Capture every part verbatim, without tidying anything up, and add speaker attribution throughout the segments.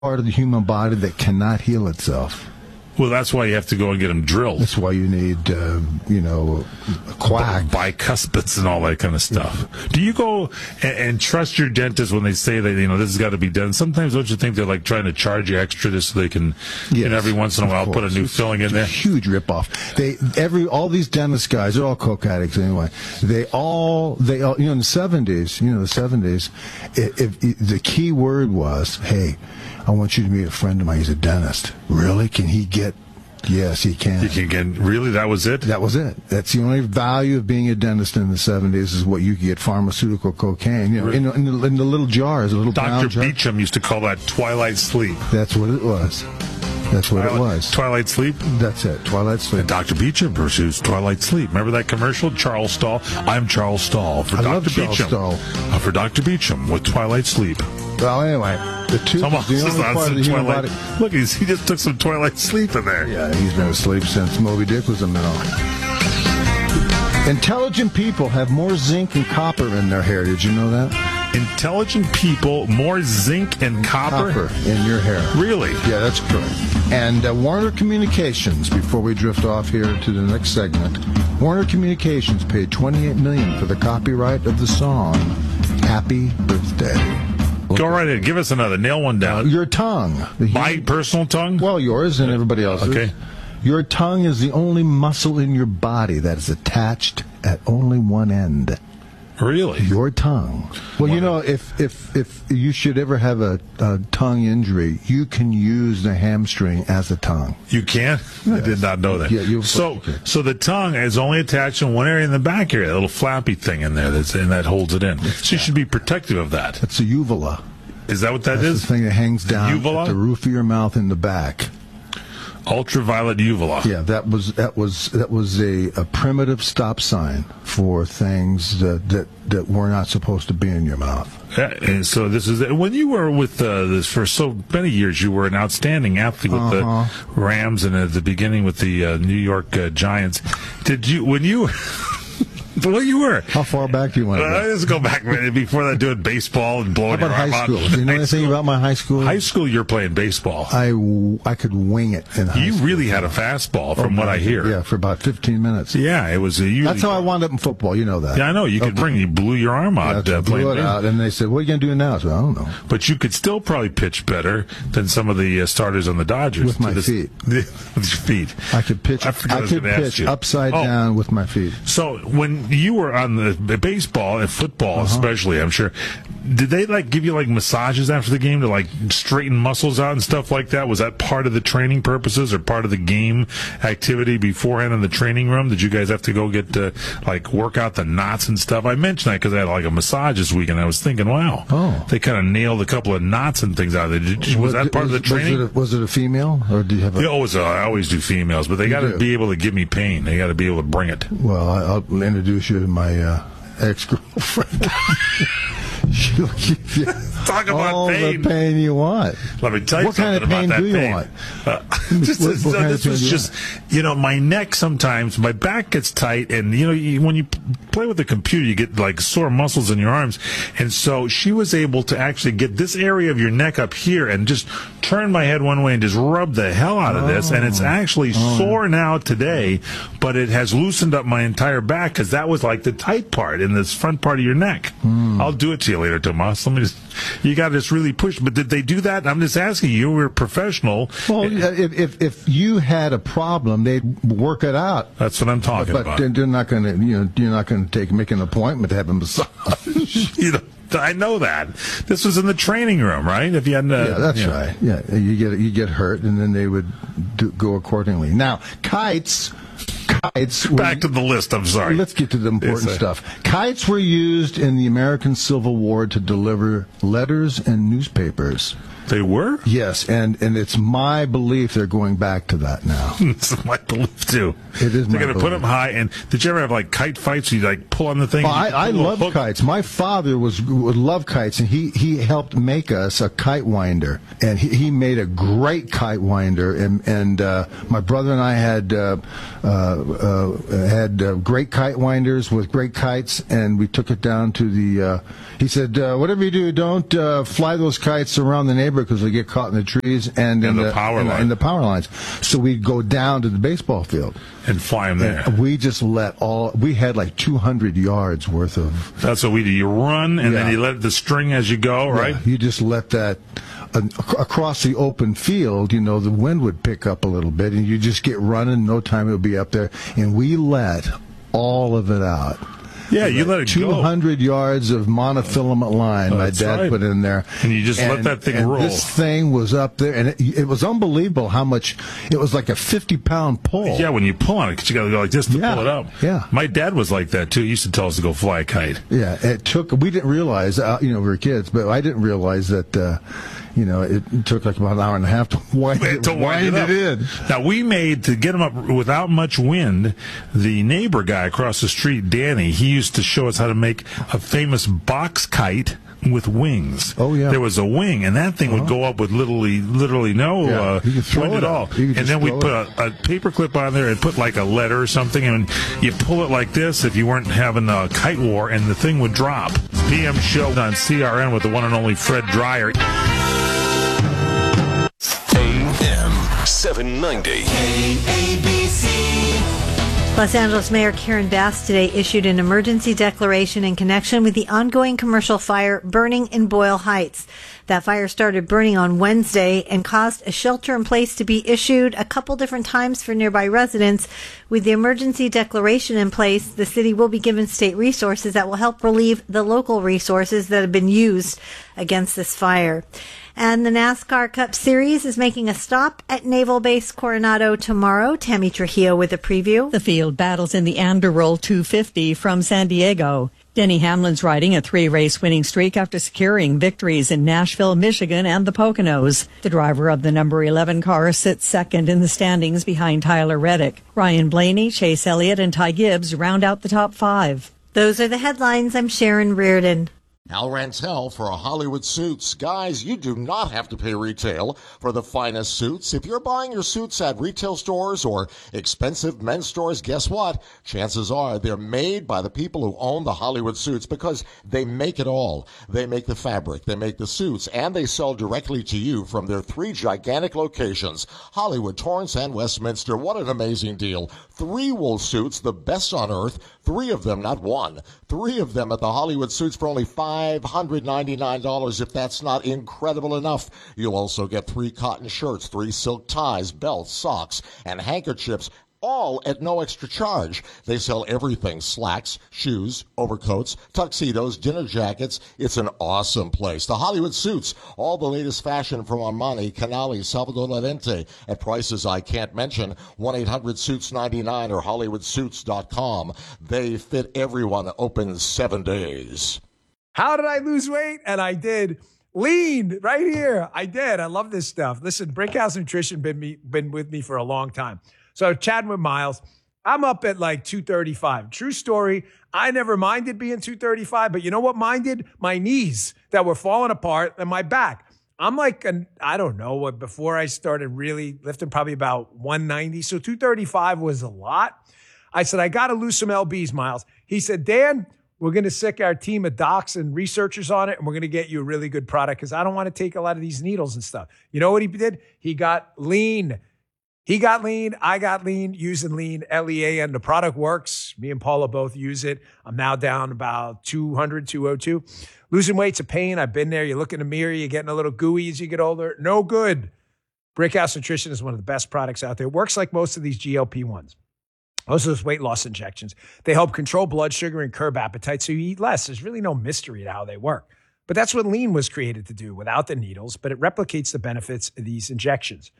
Speaker 1: part of the human body that cannot heal itself.
Speaker 2: Well, that's why you have to go and get them drilled.
Speaker 1: That's why you need, uh, you know, a quack.
Speaker 2: Bicuspids and all that kind of stuff. Yeah. Do you go and, and trust your dentist when they say that, you know, this has got to be done? Sometimes don't you think they're like trying to charge you extra just so they can, yes, you know, every once in a while put a new
Speaker 1: it's,
Speaker 2: filling in
Speaker 1: it's
Speaker 2: there?
Speaker 1: A huge ripoff. They every all these dentist guys, they're all coke addicts anyway. They all they all you know in the seventies, you know the seventies, if, if, if the key word was, hey, I want you to meet a friend of mine. He's a dentist. Really? Can he get? Yes, he can.
Speaker 2: You can get. Really? That was it?
Speaker 1: That was it. That's the only value of being a dentist in the seventies is what you could get pharmaceutical cocaine. You know, in, in, the, in the little jars, a little brown
Speaker 2: Doctor
Speaker 1: jar.
Speaker 2: Beecham used to call that twilight sleep.
Speaker 1: That's what it was. That's what
Speaker 2: Twilight,
Speaker 1: it was.
Speaker 2: Twilight sleep?
Speaker 1: That's it. Twilight sleep.
Speaker 2: And Doctor Beecham pursues Twilight sleep. Remember that commercial? Charles Stahl. I'm Charles Stahl for
Speaker 1: I
Speaker 2: Doctor
Speaker 1: love Charles
Speaker 2: Beecham.
Speaker 1: Stahl.
Speaker 2: Uh, for Doctor Beecham with Twilight sleep.
Speaker 1: Well, anyway, the tooth
Speaker 2: Almost
Speaker 1: is the only part of the human
Speaker 2: Twilight.
Speaker 1: body.
Speaker 2: Look, he's, he just took some Twilight sleep in there.
Speaker 1: Yeah, he's been asleep since Moby Dick was a minnow. Intelligent people have more zinc and copper in their hair. Did you know that?
Speaker 2: Intelligent people, more zinc and copper?
Speaker 1: Copper in your hair.
Speaker 2: Really?
Speaker 1: Yeah, that's correct. And uh, Warner Communications, before we drift off here to the next segment, Warner Communications paid twenty-eight million dollars for the copyright of the song Happy Birthday.
Speaker 2: Go right ahead. Give us another. Nail one down.
Speaker 1: Your tongue. The
Speaker 2: My
Speaker 1: human,
Speaker 2: personal tongue?
Speaker 1: Well, yours and everybody else's.
Speaker 2: Okay.
Speaker 1: Your tongue is the only muscle in your body that is attached at only one end.
Speaker 2: Really?
Speaker 1: Your tongue. Well,
Speaker 2: One
Speaker 1: you know,
Speaker 2: end.
Speaker 1: if if if you should ever have a, a tongue injury, you can use the hamstring as a tongue.
Speaker 2: You can?
Speaker 1: Yes.
Speaker 2: I did not know that.
Speaker 1: Yeah, you-
Speaker 2: so,
Speaker 1: okay.
Speaker 2: so the tongue is only attached in one area in the back area, a little flappy thing in there, that's and that holds it in. So you should be protective of that.
Speaker 1: It's a uvula.
Speaker 2: Is that what that
Speaker 1: That's
Speaker 2: is?
Speaker 1: the thing that hangs down
Speaker 2: Uvula?
Speaker 1: at the roof of your mouth in the back.
Speaker 2: Ultraviolet uvula.
Speaker 1: Yeah, that was that was that was a, a primitive stop sign for things that, that that were not supposed to be in your mouth.
Speaker 2: Yeah, and so this is when you were with uh, this for so many years. You were an outstanding athlete with
Speaker 1: Uh-huh.
Speaker 2: the Rams, and at the beginning with the uh, New York uh, Giants. Did you when you? Well, you were.
Speaker 1: How far back do you want to
Speaker 2: Uh,
Speaker 1: go?
Speaker 2: let's go back man, before that, doing baseball and blowing
Speaker 1: How about
Speaker 2: your arm
Speaker 1: high
Speaker 2: out.
Speaker 1: school? Do you know
Speaker 2: High
Speaker 1: anything
Speaker 2: school.
Speaker 1: about my high school?
Speaker 2: High school, you're playing baseball.
Speaker 1: I, w- I could wing it in high
Speaker 2: You
Speaker 1: school.
Speaker 2: really had a fastball, from
Speaker 1: Oh,
Speaker 2: what I hear.
Speaker 1: Yeah, for about fifteen minutes.
Speaker 2: Yeah, it was. A, you,
Speaker 1: That's how I wound up in football. You know that.
Speaker 2: Yeah, I know. You could
Speaker 1: Okay.
Speaker 2: bring. You blew your arm out
Speaker 1: Yeah,
Speaker 2: uh,
Speaker 1: blew
Speaker 2: playing
Speaker 1: it
Speaker 2: baseball.
Speaker 1: out, and they said, "What are you going to do now?" I said, "I don't know."
Speaker 2: But you could still probably pitch better than some of the uh, starters on the Dodgers.
Speaker 1: With my
Speaker 2: To this-
Speaker 1: feet.
Speaker 2: With your feet.
Speaker 1: I could pitch.
Speaker 2: I
Speaker 1: I,
Speaker 2: forgot I was
Speaker 1: could
Speaker 2: gonna ask
Speaker 1: pitch
Speaker 2: you.
Speaker 1: upside
Speaker 2: Oh.
Speaker 1: down with my feet.
Speaker 2: So when you were on the, the baseball and football,
Speaker 1: Uh-huh.
Speaker 2: especially, I'm sure, did they like give you like massages after the game to like straighten muscles out and stuff like that? Was that part of the training purposes or part of the game activity beforehand in the training room? Did you guys have to go get uh, like work out the knots and stuff? I mentioned that because I had like a massage this week, and I was thinking, wow,
Speaker 1: Oh.
Speaker 2: they kind of nailed a couple of knots and things out of it. Did, was
Speaker 1: Was-
Speaker 2: that part
Speaker 1: was,
Speaker 2: of the training?
Speaker 1: Was it, a, was it a female, or do you have a?
Speaker 2: Yeah, always, uh, I always do females, but they got to
Speaker 1: do?
Speaker 2: be able to give me pain. They got to be able to bring it.
Speaker 1: Well, I- I'll introduce you to my uh, ex-girlfriend. She'll give you
Speaker 2: Talk about
Speaker 1: all
Speaker 2: pain.
Speaker 1: the pain you want.
Speaker 2: Let me tell you
Speaker 1: What kind
Speaker 2: something
Speaker 1: of pain
Speaker 2: about that
Speaker 1: do you
Speaker 2: pain.
Speaker 1: want?
Speaker 2: Uh, this
Speaker 1: What-
Speaker 2: is-
Speaker 1: what kind
Speaker 2: this
Speaker 1: of
Speaker 2: was
Speaker 1: pain do you
Speaker 2: just, you know, my neck sometimes, my back gets tight, and, you know, you, when you p- play with the computer, you get, like, sore muscles in your arms. And so she was able to actually get this area of your neck up here and just turn my head one way and just rub the hell out of this. And it's actually sore now today, but it has loosened up my entire back because that was, like, the tight part in this front part of your neck. I'll do it to you later, Tomas. Let me just, you got to just really push. But did they do that? I'm just asking you. You were a professional.
Speaker 1: Well, yeah, if, if if you had a problem, they'd work it out.
Speaker 2: That's what I'm talking
Speaker 1: But
Speaker 2: about.
Speaker 1: they're, they're not going to, you know, you're not going to take make an appointment to have a massage.
Speaker 2: You know, I know that. This was in the training room, right? If you hadn't, uh,
Speaker 1: Yeah, that's
Speaker 2: yeah.
Speaker 1: right. Yeah, you get you get hurt, and then they would do, go accordingly. Now, kites, kites. were-
Speaker 2: Back to the list. I'm sorry.
Speaker 1: Let's get to the important
Speaker 2: Yes, uh,
Speaker 1: stuff. Kites were used in the American Civil War to deliver letters and newspapers.
Speaker 2: They were?
Speaker 1: Yes, and, and it's my belief they're going back to that now.
Speaker 2: It's my belief, too.
Speaker 1: It is
Speaker 2: They're
Speaker 1: my
Speaker 2: going to put them
Speaker 1: belief.
Speaker 2: high. And did you ever have, like, kite fights? You, like, pull on the thing?
Speaker 1: Well,
Speaker 2: and
Speaker 1: I,
Speaker 2: you
Speaker 1: I
Speaker 2: pull a
Speaker 1: love
Speaker 2: hook?
Speaker 1: kites. My father was would love kites, and he, he helped make us a kite winder, and he, he made a great kite winder. And and uh, my brother and I had uh, uh, uh, had uh, great kite winders with great kites, and we took it down to the. Uh, he said, uh, "Whatever you do, don't uh, fly those kites around the neighborhood. timber because they get caught in the trees and,
Speaker 2: And
Speaker 1: in
Speaker 2: the
Speaker 1: the,
Speaker 2: power
Speaker 1: in, the,
Speaker 2: line.
Speaker 1: in the power lines. So we'd go down to the baseball field.
Speaker 2: And fly them there.
Speaker 1: And we just let all, we had like two hundred yards worth of.
Speaker 2: That's what we do. You run, and
Speaker 1: Yeah.
Speaker 2: then you let the string as you go, right?
Speaker 1: Yeah, you just let that, uh, ac- across the open field, you know, the wind would pick up a little bit, and you just get running, no time it would be up there. And we let all of it out.
Speaker 2: Yeah, you let it
Speaker 1: two
Speaker 2: go.
Speaker 1: hundred yards of monofilament line
Speaker 2: Oh,
Speaker 1: my
Speaker 2: that's
Speaker 1: dad
Speaker 2: right.
Speaker 1: put in there.
Speaker 2: And you just let that thing
Speaker 1: and
Speaker 2: roll.
Speaker 1: This thing was up there, and it, it was unbelievable how much, it was like a fifty-pound pull.
Speaker 2: Yeah, when you pull on it, 'cause you got to go like this to
Speaker 1: Yeah,
Speaker 2: pull it up.
Speaker 1: yeah.
Speaker 2: My dad was like that, too. He used to tell us to go fly a kite.
Speaker 1: Yeah, it took, we didn't realize, uh, you know, we were kids, but I didn't realize that, uh, you know, it took like about an hour and a half to wind, it,
Speaker 2: to wind
Speaker 1: wind
Speaker 2: it,
Speaker 1: it,
Speaker 2: up.
Speaker 1: in.
Speaker 2: Now, we made, to get them up without much wind, the neighbor guy across the street, Danny, he used to show us how to make a famous box kite with wings.
Speaker 1: Oh, yeah.
Speaker 2: There was a wing, and that thing would go up with literally literally no
Speaker 1: Yeah,
Speaker 2: uh,
Speaker 1: you could throw
Speaker 2: wind
Speaker 1: it
Speaker 2: at
Speaker 1: up.
Speaker 2: all.
Speaker 1: You could
Speaker 2: And
Speaker 1: just
Speaker 2: then we
Speaker 1: throw
Speaker 2: put a, a paper clip on there and put like a letter or something, and you pull it like this if you weren't having a kite war, and the thing would drop. P M show on C R N with the one and only Fred Dreyer.
Speaker 3: A M seven ninety.
Speaker 4: Los Angeles Mayor Karen Bass today issued an emergency declaration in connection with the ongoing commercial fire burning in Boyle Heights. That fire started burning on Wednesday and caused a shelter in place to be issued a couple different times for nearby residents. With the emergency declaration in place, the city will be given state resources that will help relieve the local resources that have been used against this fire. And the NASCAR Cup Series is making a stop at Naval Base Coronado tomorrow. Tammy Trujillo with a preview.
Speaker 5: The field battles in the Anderroll two fifty from San Diego. Denny Hamlin's riding a three-race winning streak after securing victories in Nashville, Michigan, and the Poconos. The driver of the number eleven car sits second in the standings behind Tyler Reddick. Ryan Blaney, Chase Elliott, and Ty Gibbs round out the top five.
Speaker 4: Those are the headlines. I'm Sharon Reardon.
Speaker 6: Al Rantel for Hollywood Suits. Guys, you do not have to pay retail for the finest suits. If you're buying your suits at retail stores or expensive men's stores, guess what? Chances are they're made by the people who own the Hollywood Suits because they make it all. They make the fabric, they make the suits, and they sell directly to you from their three gigantic locations, Hollywood, Torrance, and Westminster. What an amazing deal. Three wool suits, the best on earth. Three of them, not one. Three of them at the Hollywood Suits for only five hundred ninety-nine dollars. If that's not incredible enough, you'll also get three cotton shirts, three silk ties, belts, socks, and handkerchiefs, all at no extra charge. They sell everything: slacks, shoes, overcoats, tuxedos, dinner jackets. It's an awesome place. The Hollywood Suits, all the latest fashion from Armani, Canali, Salvador Lorente at prices I can't mention. one eight hundred suits ninety-nine or hollywood suits dot com. They fit everyone. Open seven days.
Speaker 7: How did I lose weight? And I did. Lean right here. I did. I love this stuff. Listen, Brickhouse Nutrition been me been with me for a long time. So chatting with Miles, I'm up at like two thirty-five. True story. I never minded being two thirty-five, but you know what minded? My knees that were falling apart and my back. I'm like, an, I don't know, what before I started really lifting, probably about one ninety. So two thirty-five was a lot. I said, I got to lose some L Bs, Miles. He said, Dan, we're going to sick our team of docs and researchers on it, and we're going to get you a really good product because I don't want to take a lot of these needles and stuff. You know what he did? He got lean. He got lean. I got lean using lean, L E A, and the product works. Me and Paula both use it. I'm now down about two hundred, two oh two. Losing weight's a pain. I've been there. You look in the mirror, you're getting a little gooey as you get older. No good. Brickhouse Nutrition is one of the best products out there. It works like most of these G L P ones. Most of those weight loss injections. They help control blood sugar and curb appetite so you eat less. There's really no mystery to how they work. But that's what lean was created to do without the needles, but it replicates the benefits of these injections.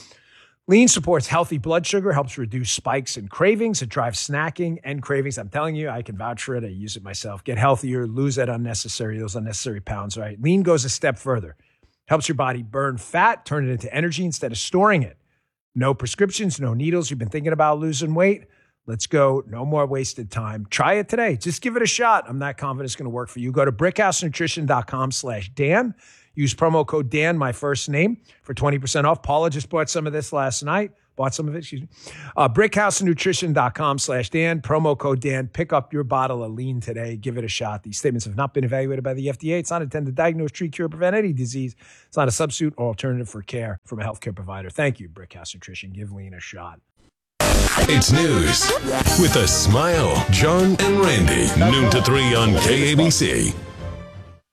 Speaker 7: Lean supports healthy blood sugar, helps reduce spikes and cravings. It drives snacking and cravings. I'm telling you, I can vouch for it. I use it myself. Get healthier, lose that unnecessary, those unnecessary pounds, right? Lean goes a step further. Helps your body burn fat, turn it into energy instead of storing it. No prescriptions, no needles. You've been thinking about losing weight? Let's go. No more wasted time. Try it today. Just give it a shot. I'm not confident it's going to work for you. Go to brickhousenutrition.com slash Dan. Use promo code Dan, my first name, for twenty percent off. Paula just bought some of this last night. bought some of it, excuse me. Uh, brickhousenutrition.com slash Dan, promo code Dan. Pick up your bottle of lean today. Give it a shot. These statements have not been evaluated by the F D A. It's not intended to diagnose, treat, cure, prevent any disease. It's not a substitute or alternative for care from a healthcare provider. Thank you, Brickhouse Nutrition. Give lean a shot.
Speaker 3: It's news with a smile. John and Randy, noon to three on K A B C.